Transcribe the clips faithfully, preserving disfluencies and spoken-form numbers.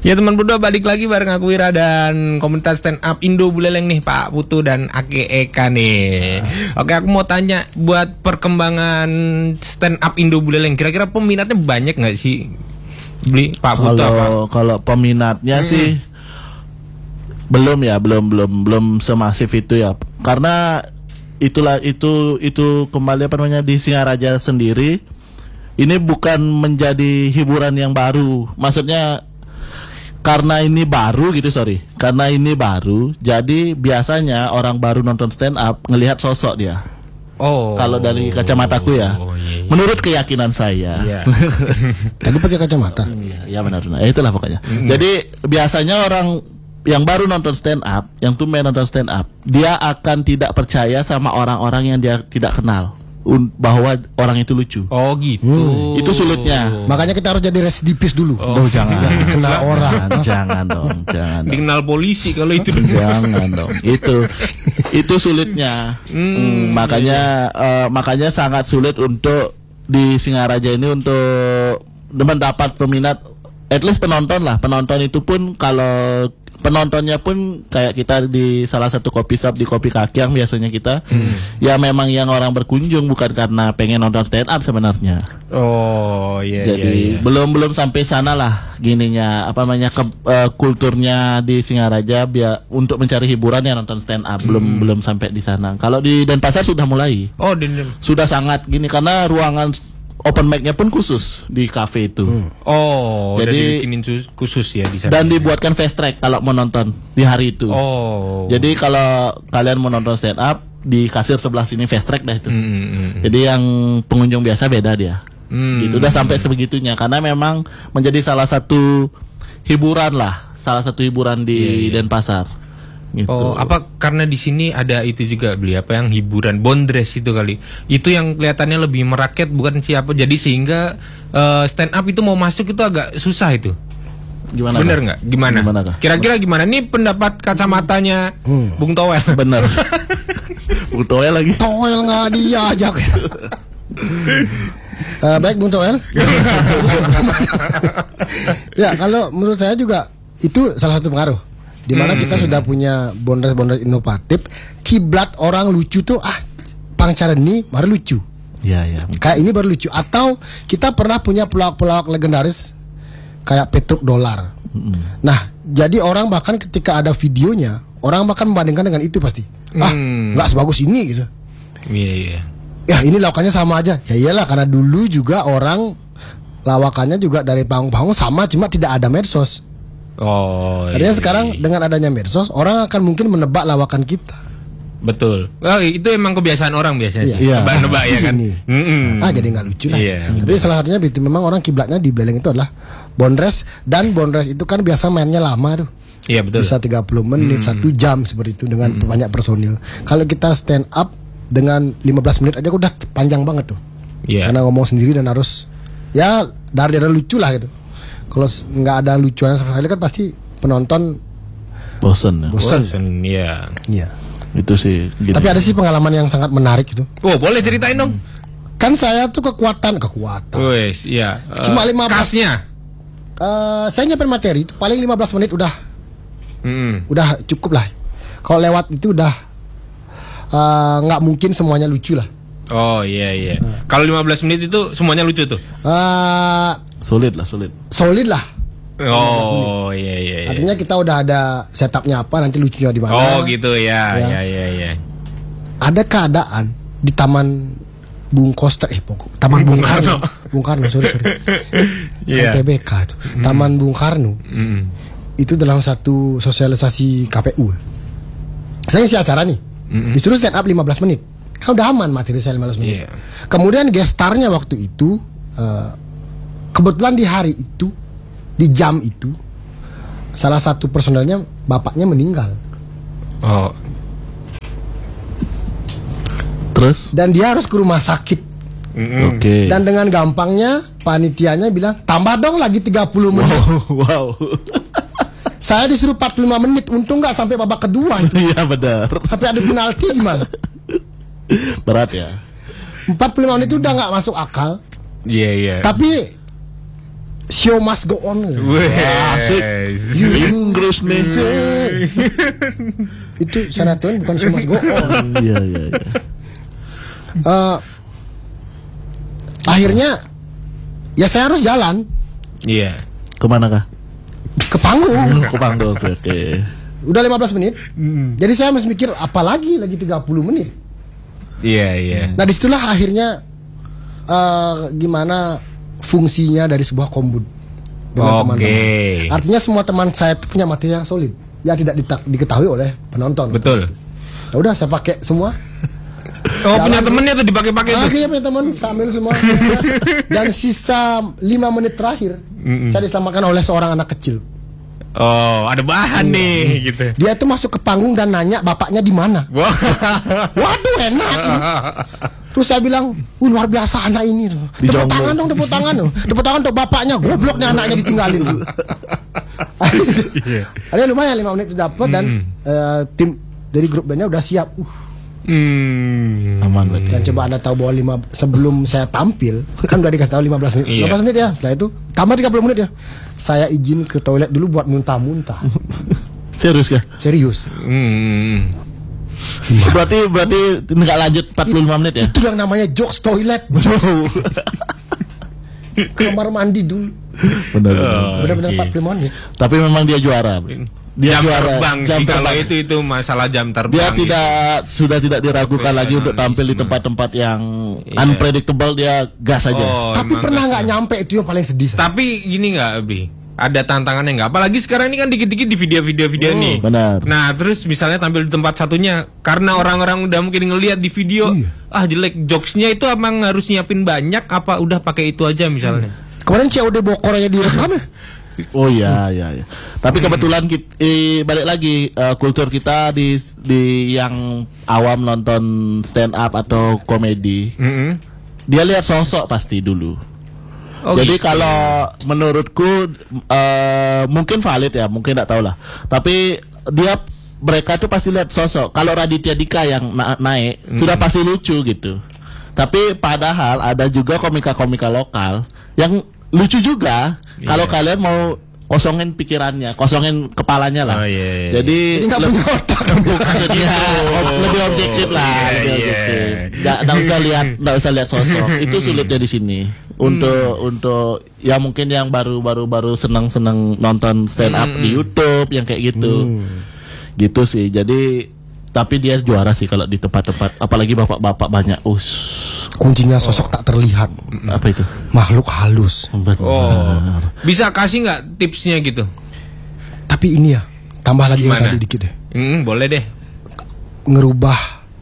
Ya teman berdua, balik lagi bareng aku Wira dan komunitas stand up Indo Buleleng nih, Pak Putu dan Ake Eka nih. Oke, aku mau tanya buat perkembangan stand up Indo Buleleng, kira-kira peminatnya banyak nggak sih? Beli Pak Putu Kalau apa? kalau peminatnya hmm. sih belum ya, belum belum belum semasif itu ya. Karena itulah itu itu kembali apa namanya di Singaraja sendiri. Ini bukan menjadi hiburan yang baru. Maksudnya karena ini baru gitu, sorry. Karena ini baru, jadi biasanya orang baru nonton stand up ngelihat sosok dia. Oh. Kalau dari kacamataku ya. Oh, iya, iya. Menurut keyakinan saya. Iya. Tadi pakai kacamata. Iya, ya benar benar. Ya, itulah pokoknya. Mm. Jadi biasanya orang yang baru nonton stand up, yang tumben nonton stand up, dia akan tidak percaya sama orang-orang yang dia tidak kenal bahwa orang itu lucu. Oh gitu. Hmm. Itu sulitnya. Makanya kita harus jadi residipis dulu. Oh, Duh, jangan. Kena orang. Jangan dong, jangan. Dong. Dikenal polisi kalau itu. Jangan dong. Itu itu sulitnya. Hmm, hmm, makanya uh, makanya sangat sulit untuk di Singaraja ini untuk mendapat peminat, at least penonton lah. Penonton itu pun kalau penontonnya pun kayak kita di salah satu kopi shop di Kopi Kaki yang biasanya kita hmm. ya memang yang orang berkunjung bukan karena pengen nonton stand up sebenarnya. Oh iya. Jadi iya, iya. belum belum sampai sana lah gininya apa namanya ke, uh, kulturnya di Singaraja biar untuk mencari hiburan ya nonton stand up hmm. belum belum sampai di sana. Kalau di Denpasar sudah mulai. Oh di sudah sangat gini karena ruangan open mic-nya pun khusus di cafe itu. Hmm. Oh, jadi dibikinin khusus ya di sana. Dan dibuatkan fast track kalau mau nonton di hari itu. Oh. Jadi kalau kalian mau nonton stand up di kasir sebelah sini fast track dah itu. Hmm, hmm. Jadi yang pengunjung biasa beda dia. Hmm. Gitu udah sampai sebegitunya karena memang menjadi salah satu hiburan lah, salah satu hiburan di yeah, yeah. Denpasar. Gitu. Oh, apa karena di sini ada itu juga beli apa yang hiburan bondres itu kali. Itu yang kelihatannya lebih merakyat bukan siapa. Jadi sehingga uh, stand up itu mau masuk itu agak susah itu. Gimana? Bener nggak? Gimana? Gimana Kira-kira gimana? Ini pendapat kacamatanya hmm. Bung Towel. Bener. Bung Towel lagi. Towel nggak diajak. uh, baik Bung Towel. Ya kalau menurut saya juga itu salah satu pengaruh. Di mana hmm. kita sudah punya bondres-bondres inovatif, kiblat orang lucu tuh ah pangcaran ini baru lucu. Ya ya. Kayak ini baru lucu. Atau kita pernah punya pelawak-pelawak legendaris kayak Petruk Dolar. Hmm. Nah, jadi orang bahkan ketika ada videonya, orang bahkan membandingkan dengan itu pasti. Ah, hmm. nggak sebagus ini gitu. Iya yeah, iya. Yeah. Ya ini lawakannya sama aja. Ya iyalah karena dulu juga orang lawakannya juga dari panggung-panggung sama, cuma tidak ada medsos. Oh. Artinya iya, sekarang iya. dengan adanya medsos, orang akan mungkin menebak lawakan kita. Betul. Oh, itu emang kebiasaan orang biasanya. Iya. Nebak-nebak ya kan. Mm-hmm. Ah jadi nggak lucu lah. Iya, tapi salah satunya itu memang orang kiblatnya di Buleleng itu adalah bondres, dan bondres itu kan biasa mainnya lama tuh. Iya betul. Bisa tiga puluh menit, satu hmm. jam seperti itu dengan hmm. banyak personil. Kalau kita stand up dengan lima belas menit aja udah panjang banget tuh. Iya. Karena ngomong sendiri dan harus ya dari dari lucu lah gitu. Kalau nggak ada lucuan sama sekali kan pasti penonton bosen. Bosen. Bosen, iya. Iya. Itu sih. Gini. Tapi ada sih pengalaman yang sangat menarik itu. Oh, boleh ceritain dong. Kan saya tuh kekuatan, kekuatan. Wes, iya. Cuma lima belas. Kasnya. Uh, saya nyiapin materi itu paling lima belas menit udah. Mm. Udah cukup lah. Kalau lewat itu udah nggak uh, mungkin semuanya lucu lah. Oh iya iya. Uh. Kalau lima belas menit itu semuanya lucu tuh. Uh, solid lah, solid. Solid lah. Oh iya, iya iya. Artinya kita udah ada setupnya apa, nanti lucunya di mana. Oh gitu ya. Ya ya ya ya. Ada keadaan di Taman Bung Koster eh pokok Taman Bung Karno. Bung Karno, sorry sorry. Yeah. T B K itu. Mm. Taman Bung Karno. Mm. Itu dalam satu sosialisasi K P U. Saya ngisi acara nih. Mm-hmm. Disuruh stand up lima belas menit. Kan udah aman materi saya lima belas menit. Yeah. Kemudian gestarnya waktu itu uh, kebetulan di hari itu, di jam itu, salah satu personelnya bapaknya meninggal. Oh. Terus? Dan dia harus ke rumah sakit. Mm-hmm. Oke. Okay. Dan dengan gampangnya panitianya bilang, tambah dong lagi tiga puluh menit. Wow. wow. Saya disuruh empat puluh lima menit, untung nggak sampai babak kedua itu. Iya benar. Tapi ada penalti gimana? Berat ya. empat puluh lima menit itu udah nggak masuk akal. Iya yeah, iya. Yeah. Tapi show must go on. Asik. Inggris nih. Itu sanatun bukan show must go on. Iya iya iya. Uh, akhirnya ya saya harus jalan. Iya. Kemana kah? Ke panggung. Ke panggung, oke. Okay. Udah lima belas menit. Mm. Jadi saya masih mikir apalagi lagi tiga puluh menit. Iya, iya. Nah, disitulah akhirnya uh, gimana fungsinya dari sebuah kombut dengan Oke. teman-teman. Artinya semua teman saya itu punya materi yang solid yang tidak dita- diketahui oleh penonton. Betul. Ya udah saya pakai semua. Oh, punya temennya tuh dipakai-pakai tuh. Akhirnya punya teman sambil semua. Dan sisa lima menit terakhir Mm-mm. saya diselamatkan oleh seorang anak kecil. Oh, ada bahan hmm. nih gitu. Dia itu masuk ke panggung dan nanya bapaknya di mana. Waduh, enak. Terus saya bilang, "Uh, luar biasa anak ini tuh. Tepuk tangan dong, tepuk tangan dong. Tepuk tangan untuk bapaknya. Gobloknya anaknya ditinggalin." Ada lumayan lima menit itu dapat dan mm. uh, tim dari grup bandnya udah siap. Uh. Hmm. Aman berarti. Dan coba Anda tahu bahwa lima, sebelum saya tampil kan udah dikasih tahu lima belas menit. Iya. lima belas menit ya. Setelah itu tambah tiga puluh menit ya. Saya izin ke toilet dulu buat muntah-muntah. Serius kah? Serius. Hmm. Berarti berarti nggak lanjut empat puluh lima menit ya? Itu yang namanya jokes toilet. Kamar mandi dulu. Benar. Oh, Benar-benar okay. empat puluh lima menit. Tapi memang dia juara. Dia jam juara. terbang Jam sih kalau terbang. itu itu masalah jam terbang. Dia tidak sudah tidak diragukan lagi untuk tampil di tempat-tempat yang Iya. unpredictable, dia gas aja. Oh, Tapi emang pernah gas nggak ya. nyampe itu yang paling sedih. Saya. Tapi gini nggak, Bi? Ada tantangannya nggak? Apalagi sekarang ini kan dikit-dikit di video-video video Oh, nih. benar. Nah, terus misalnya tampil di tempat satunya, karena orang-orang udah mungkin ngelihat di video, Iya. ah jelek jokesnya itu emang harus nyiapin banyak, apa udah pakai itu aja misalnya? Kemarin C O D Bokornya direkam ya. Oh iya iya iya. Tapi kebetulan kita, eh, balik lagi eh, kultur kita di di yang awam nonton stand up atau komedi. Mm-hmm. Dia lihat sosok pasti dulu. Oh, Jadi gitu. kalau menurutku uh, mungkin valid ya, mungkin tidak tahu lah. Tapi dia mereka tuh pasti lihat sosok. Kalau Raditya Dika yang na- naik mm. sudah pasti lucu gitu. Tapi padahal ada juga komika-komika lokal yang lucu juga. Yeah. Kalau kalian mau kosongin pikirannya, kosongin kepalanya lah. Oh, yeah, yeah. Jadi Jadi nggak punya otak. bukan ya, lebih objektif lah, Yeah, lebih yeah. objektif. Nggak nggak usah lihat, nggak usah lihat sosok. Itu sulitnya di sini. Untuk hmm. untuk ya mungkin yang baru-baru baru senang-senang nonton stand up hmm. di YouTube yang kayak gitu. Hmm. Gitu sih. Jadi tapi dia juara sih kalau di tempat-tempat, apalagi bapak-bapak banyak. Us. Kuncinya sosok oh. tak terlihat. Apa itu? Makhluk halus. Benar. Oh. Bisa kasih nggak tipsnya gitu? Tapi ini ya, tambah lagi Gimana? yang tadi dikit deh. Hmm, boleh deh. Ngerubah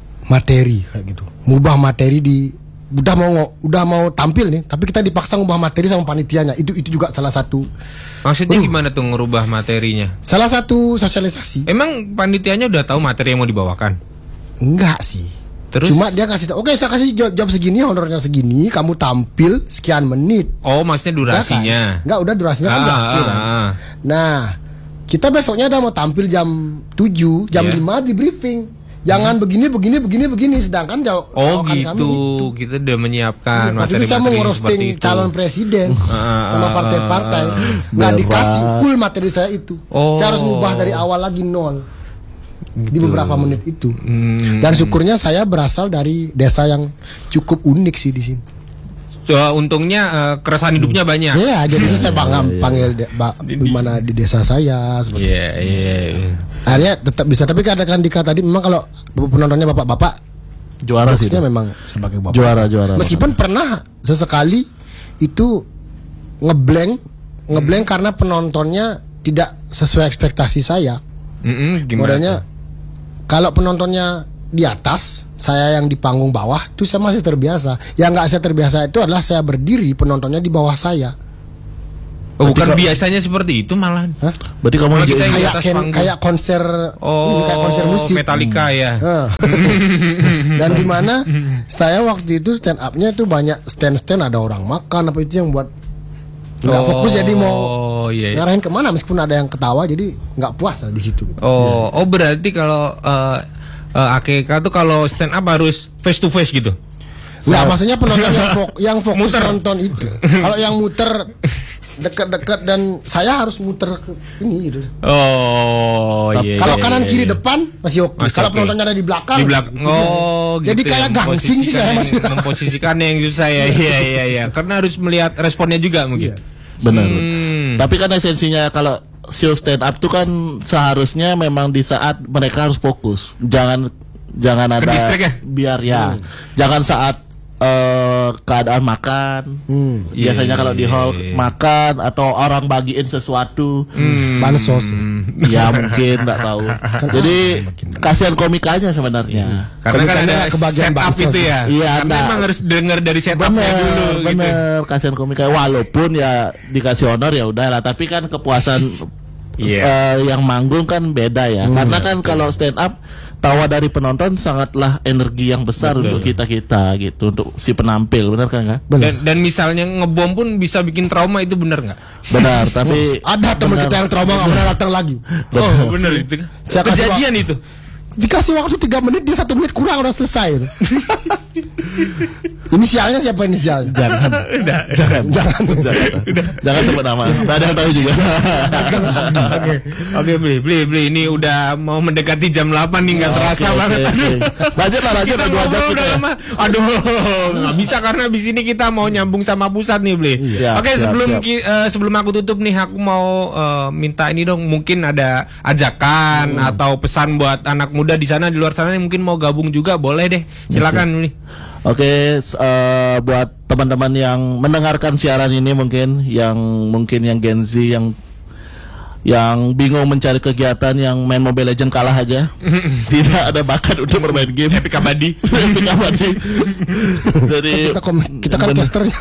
materi kayak gitu. Ngubah materi di udah mau udah mau tampil nih, tapi kita dipaksa ngubah materi sama panitianya. Itu itu juga salah satu. Maksudnya Uh. gimana tuh ngerubah materinya? Salah satu sosialisasi. Emang panitianya udah tahu materi yang mau dibawakan? Enggak sih. Terus? Cuma dia kasih tahu, oke saya kasih job, job segini, honornya segini, kamu tampil sekian menit. Oh, maksudnya durasinya? Kan? Enggak, udah durasinya kan Ah, udah, ah, iya kan? ah. Nah, kita besoknya udah mau tampil jam tujuh, jam Yeah. lima di briefing. Jangan hmm. begini, begini, begini, begini. Sedangkan jauh Oh kami gitu, itu. kita udah menyiapkan Waktu materi-materi itu saya mau seperti ngerosting itu. calon presiden Ah, sama ah, partai-partai. ah, Nggak berat. dikasih full materi saya itu. Oh. Saya harus ngubah dari awal lagi nol. Di Gitu. beberapa menit itu. Hmm. Dan syukurnya saya berasal dari desa yang cukup unik sih di sini. So, untungnya uh, keresahan hidupnya banyak. Iya, jadi saya bangga panggil de, ba, di mana di desa saya seperti Iya, iya. akhirnya tetap bisa, tapi katakan Dika tadi memang kalau penontonnya bapak-bapak Juara sih. maksudnya memang sebagai bapak. Juara juara. Meskipun pernah sesekali itu ngeblank ngeblank karena penontonnya tidak sesuai ekspektasi saya. Mm-mm, gimana? Modalnya tuh? kalau penontonnya di atas, saya yang di panggung bawah, itu saya masih terbiasa. Yang nggak saya terbiasa itu adalah saya berdiri, penontonnya di bawah saya. Oh, bukan Berarti biasanya seperti itu malahan. Hah? Berarti kamu Kalau kita jadi di Kayak atas ken- panggung. kayak konser, Oh, ini kayak konser musik. Metallica ya. Nah. Dan di mana saya waktu itu stand up-nya itu banyak stand-stand, ada orang makan apa itu yang buat nggak Oh, fokus, jadi mau iya, iya. ngarahin kemana meskipun ada yang ketawa, jadi nggak puas lah di situ. Oh, oh berarti kalau uh, uh, A K K tuh kalau stand up harus face to face gitu. Nggak, maksudnya penonton yang, fok- yang fokus Muter. nonton itu. Kalau yang muter dekat-dekat dan saya harus muter ke ini gitu. Oh iya. Kalau iya, kanan iya, kiri iya. depan masih oke. Masih Kalau oke. penontonnya ada di belakang. Di belakang. gitu. Oh, Jadi gitu kayak ya, gangsing sih saya memposisikan masih. yang- memposisikannya yang susah ya. Iya iya iya. Karena harus melihat responnya juga mungkin. Benar. Hmm. Tapi kan esensinya kalau show stand up tuh kan seharusnya memang di saat mereka harus fokus. Jangan jangan ada Ke-distract ya? biar ya. Jangan saat eh, keadaan makan. Hmm. Biasanya Iya, kalau di iya, hall iya. makan atau orang bagiin sesuatu. Hmm. Bansos. Ya mungkin nggak tahu. Jadi kasihan komikanya sebenarnya. Karena kan Komikanya ada kebagian setup bansos. itu ya. Iya, Karena ada. emang harus dengar dari setupnya Bener, dulu gitu. bener, kasihan komika. Walaupun ya dikasih honor ya udahlah, tapi kan kepuasan Iya. eh, yang manggung kan beda ya. Karena kan kalau stand up tawa dari penonton sangatlah energi yang besar Betul. untuk kita kita gitu, untuk si penampil, benar kan nggak? Benar. Dan, dan misalnya ngebom pun bisa bikin trauma, itu benar nggak? Benar, tapi Ada teman benar. kita yang trauma nggak pernah datang lagi. Oh benar itu. Saya kasih Kejadian itu. Dikasih waktu tiga menit, dia satu menit kurang udah selesai. Inisialnya siapa inisialnya? Jangan, Udah. jangan, Jangan. jangan, jangan sebut nama. Nggak ada yang tahu juga. Oke, oke beli, beli, beli. Ini udah mau mendekati jam delapan nih, nggak terasa Oke, banget. oke, Aduh. oke. Lanjut lah, lanjut Kita lah, dua jam ngobrol kita udah ya. lama. Aduh, nggak bisa karena di sini kita mau nyambung sama pusat nih, beli. Siap, Oke, siap, sebelum siap. ki- eh, sebelum aku tutup nih, aku mau eh, minta ini dong. Mungkin ada ajakan Hmm. atau pesan buat anak muda di sana, di luar sana yang mungkin mau gabung juga, boleh deh. Silakan, beli. Oke, s- eh, buat teman-teman yang mendengarkan siaran ini mungkin yang mungkin yang Gen Z yang yang bingung mencari kegiatan, yang main Mobile Legend kalah aja, tidak ada bakat untuk bermain game. Epic Kabadi. Epic Kabadi. Jadi Kita kom- kita kan bener. casternya.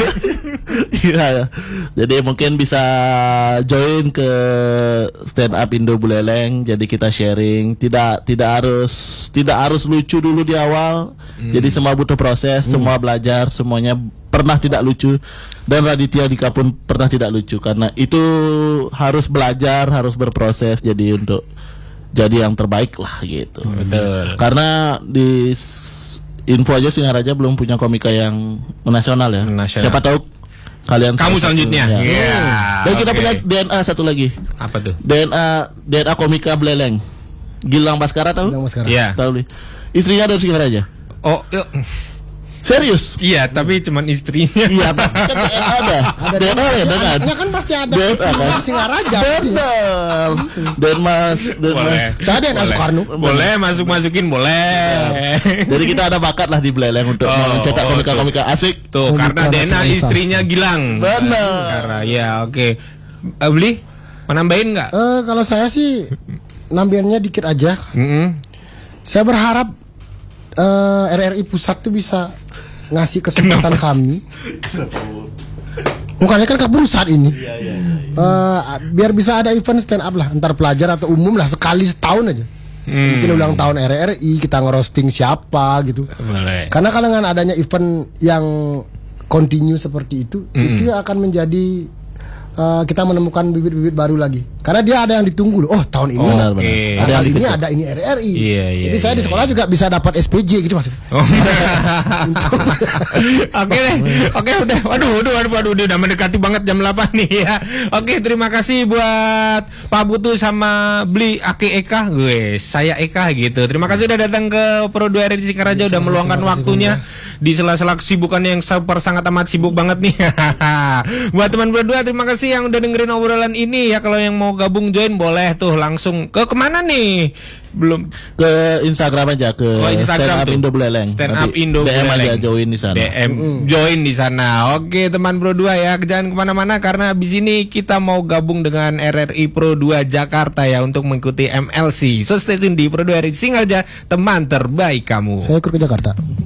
Iya, ya. Jadi mungkin bisa join ke Stand Up Indo Buleleng. Jadi kita sharing. Tidak tidak harus tidak harus lucu dulu di awal. Jadi semua butuh proses, semua belajar, semuanya pernah tidak lucu. Dan Raditya Dika pun pernah tidak lucu, karena itu harus belajar, harus berproses. Jadi untuk jadi yang terbaik lah gitu. Betul. Karena di s- info aja Singaraja belum punya komika yang nasional ya. Nasional. Siapa tahu kalian Kamu salah selanjutnya. satunya. Iya. Dan kita Oke. punya D N A satu lagi. Apa tuh? D N A D N A komika Beleleng. Gilang Baskara tahu? Bilang sekarang. Iya. Tahu nih. Istrinya dari Singaraja. Oh, yuk. Serius? Iya, tapi cuman istrinya. Iya, tapi kan D N A ada. Ada D N A ya dengan. Ya kan pasti ada. D N A kan? Singaraja. Benar. Dan Mas, dan Boleh. Mas. Saya D N A Boleh. Soekarno. Boleh masuk-masukin, boleh. Jadi kita ada bakat lah di Beleleng untuk Oh, mencetak oh, komika-komika asik. Tuh, Komika karena Dena naturalisasi. istrinya Gilang. Benar. Karena ya, oke. Eh, beli? Mau nambahin nggak? Eh, kalau saya sih nambahinnya dikit aja. Mm-mm. Saya berharap eh, R R I pusat tuh bisa ngasih kesempatan kami. Bukannya kan keburu saat ini. Eh, biar bisa ada event stand up lah, antar pelajar atau umum lah, sekali setahun aja. Hmm. Mungkin ulang tahun R R I kita ngerosting siapa gitu. Boleh. Karena kalau dengan adanya event yang continue seperti itu, itu akan menjadi eh, kita menemukan bibit-bibit baru lagi. Karena dia ada yang ditunggu loh. Oh, tahun ini. Oh, Benar, oke. benar. Nah, Ada yang kali ini dikejar. ada ini R R I. Iya, iya, Jadi saya iya, di sekolah juga bisa dapat S P J gitu maksudnya. Oh. Oke deh. Oke udah. Waduh, waduh, waduh, waduh, udah mendekati banget jam delapan nih ya. Oke, terima kasih buat Pak Putu sama Beli Ake Eka. Gue, saya Eka gitu. Terima kasih udah datang ke Pro dua R R I Singaraja, udah meluangkan terima kasih, waktunya di sela-sela kesibukan yang super sangat amat sibuk banget nih. Buat teman berdua, terima kasih yang udah dengerin obrolan ini ya. Kalau yang mau gabung join boleh tuh langsung ke kemana nih? Belum Ke Instagram aja, ke Oh, Instagram Stand Up tuh. Indo Buleleng. Stand Nanti Up Indo D M Buleleng. aja join di sana. D M join di sana. Oke teman Pro dua ya, jangan kemana-mana karena abis ini kita mau gabung dengan R R I Pro dua Jakarta ya untuk mengikuti M L C. So stay tune di Pro dua R R I Singaraja, teman terbaik kamu. Saya ikut ke Jakarta.